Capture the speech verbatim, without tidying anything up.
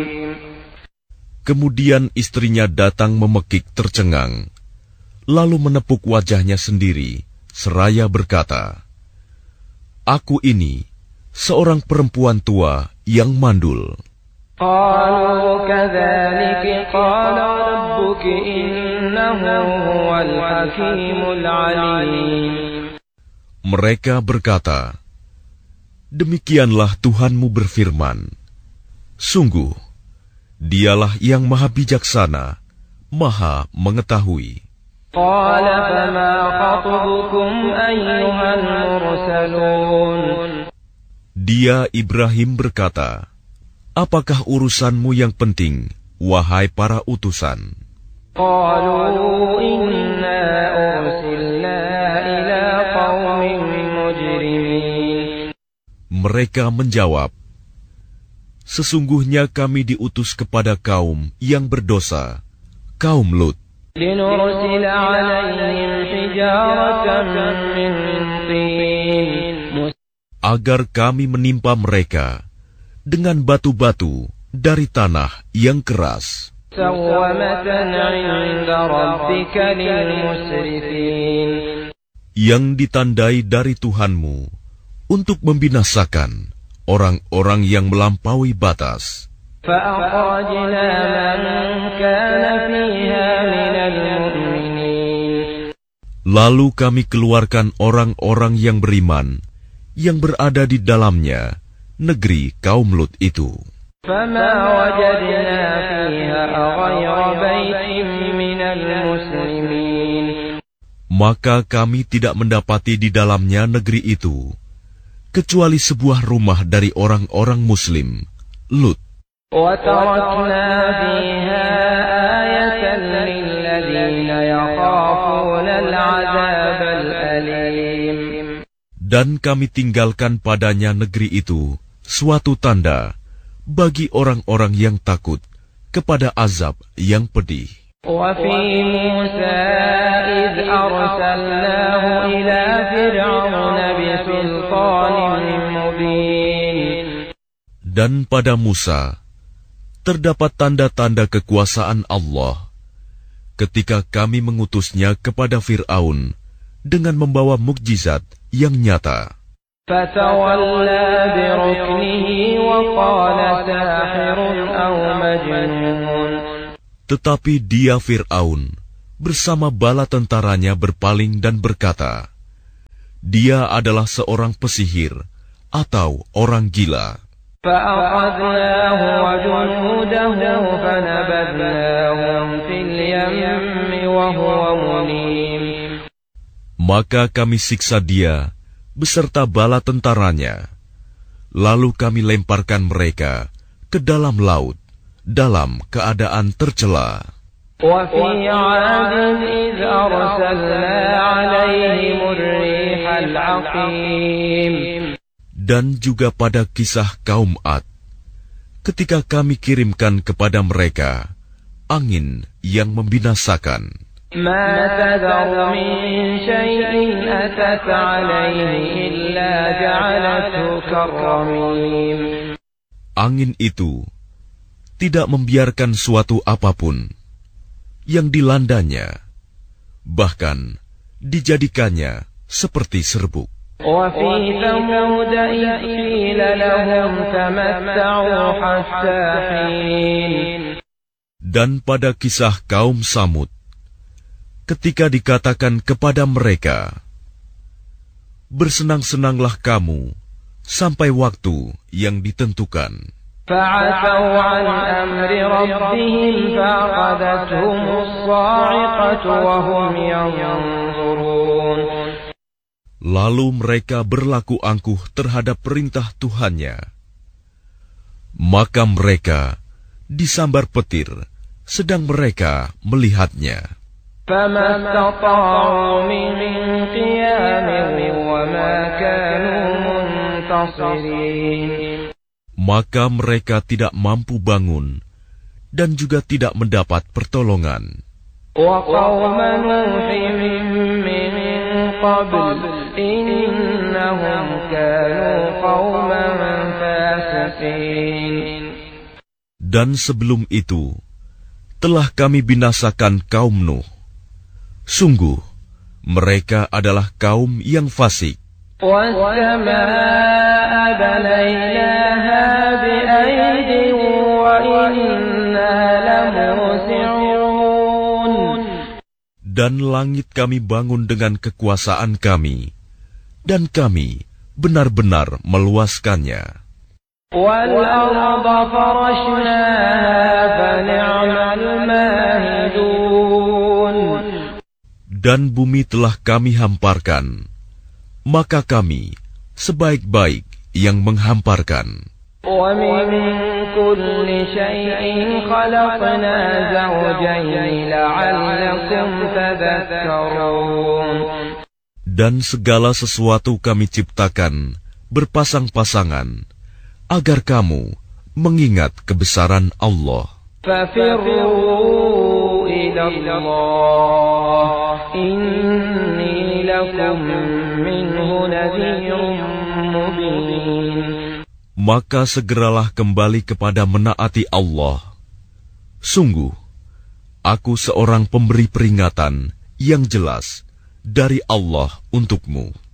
Kemudian istrinya datang memekik tercengang, lalu menepuk wajahnya sendiri, seraya berkata, "Aku ini seorang perempuan tua yang mandul." قالوا كذلك قال ربك إنه هو الحكيم العليم. Mereka berkata, "Demikianlah Tuhanmu berfirman, sungguh, Dialah yang maha bijaksana, maha mengetahui." قال فما خطبكم أيها المرسلون. Dia Ibrahim berkata, "Apakah urusanmu yang penting, wahai para utusan?" قالوا إنا أرسلنا إلى قوم مجرمين. Mereka menjawab, "Sesungguhnya kami diutus kepada kaum yang berdosa, kaum Lut, لنرسل عليهم حجارة من طين agar kami menimpa mereka dengan batu-batu dari tanah yang keras, مسومة عند ربك للمسرفين. yang ditandai dari Tuhanmu untuk membinasakan orang-orang yang melampaui batas. فأخرجنا من كان فيها من المؤمنين. Lalu kami keluarkan orang-orang yang beriman yang berada di dalamnya, negeri kaum Lut itu. فما وجدنا فيها غير بيت من المسلمين. Maka kami tidak mendapati di dalamnya negeri itu, kecuali sebuah rumah dari orang-orang Muslim, Lut. وتركنا فيها آية للذين يخافون العذاب الأليم. Dan kami tinggalkan padanya negeri itu suatu tanda bagi orang-orang yang takut kepada azab yang pedih. وفي موسى إذ أرسلناه إلى فرعون بسلطان مبين. Dan pada Musa terdapat tanda-tanda kekuasaan Allah ketika kami mengutusnya kepada Fir'aun dengan membawa mukjizat yang nyata. فتولى بركنه وقال ساحر أو مجنون. Tetapi dia Fir'aun bersama bala tentaranya berpaling dan berkata, "Dia adalah seorang pesihir atau orang gila." فأخذناه وجنوده فنبذناهم في اليم وهو مليم. Maka kami siksa dia beserta bala tentaranya, lalu kami lemparkan mereka ke dalam laut dalam keadaan tercela. وفي عاد إذ أرسلنا عليهم الريح العقيم. Dan juga pada kisah kaum Ad, ketika kami kirimkan kepada mereka angin yang membinasakan. ما تذر من شيء أتت عليه إلا جعلته كالرميم. Angin itu tidak membiarkan suatu apapun yang dilandanya, bahkan dijadikannya seperti serbuk. وفي ثمود إذ قيل لهم تمتعوا حتى حين. Dan pada kisah kaum Samud, ketika dikatakan kepada mereka, "Bersenang-senanglah kamu sampai waktu yang ditentukan." فعتوا عن أمر ربهم فأخذتهم الصاعقة وهم ينظرون. Lalu mereka berlaku angkuh terhadap perintah Tuhannya. Maka mereka disambar petir sedang mereka melihatnya. فما استطاعوا من قيام وما كانوا منتصرين. Maka mereka tidak mampu bangun dan juga tidak mendapat pertolongan. وقوم نوح من قبل إنهم كانوا قوما فاسقين. Dan sebelum itu, telah kami binasakan kaum Nuh. Sungguh, mereka adalah kaum yang fasik. وَالسَّمَاءَ بَنَيْنَاهَا بِأَيْدٍ وَإِنَّا لَمُوسِعُونَ. Dan langit kami bangun dengan kekuasaan kami, dan kami benar-benar meluaskannya. وَالْأَرْضَ فَرَشْنَاهَا فَنِعْمَ الْمَاهِدُونَ. Dan bumi telah kami hamparkan, maka kami sebaik-baik yang menghamparkan. وَمِن كُلِّ شَيْءٍ خَلَقْنَا زَوْجَيْنِ لَعَلَّكُمْ تَذَكَّرُونَ. Dan segala sesuatu kami ciptakan berpasang-pasangan, agar kamu mengingat kebesaran Allah. فَفِرُّوا إِلَى اللَّهِ إِنِّي لَكُمْ مِنْهُ نَذِيرٌ مُبِينٌ. Maka segeralah kembali kepada menaati Allah. Sungguh, aku seorang pemberi peringatan yang jelas dari Allah untukmu.